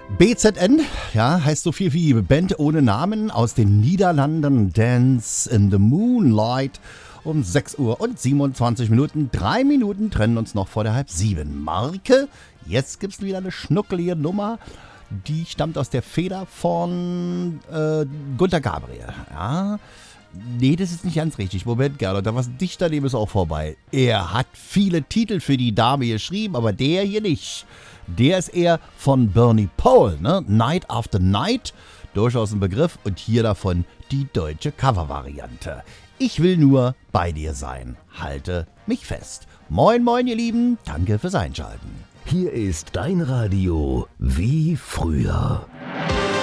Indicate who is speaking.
Speaker 1: BZN, ja, heißt so viel wie Band ohne Namen aus den Niederlanden. Dance in the Moonlight um 6 Uhr und 27 Minuten. 3 Minuten trennen uns noch vor der Halb-7-Marke. Jetzt gibt's wieder eine schnuckelige Nummer. Die stammt aus der Feder von Gunter Gabriel. Ja. Nee, das ist nicht ganz richtig. Moment, Gernot, da was dicht daneben ist auch vorbei. Er hat viele Titel für die Dame geschrieben, aber der hier nicht. Der ist eher von Bernie Pole, ne? Night After Night, durchaus ein Begriff, und hier davon die deutsche Covervariante. Ich will nur bei dir sein. Halte mich fest. Moin, moin, ihr Lieben. Danke fürs Einschalten.
Speaker 2: Hier ist dein Radio wie früher.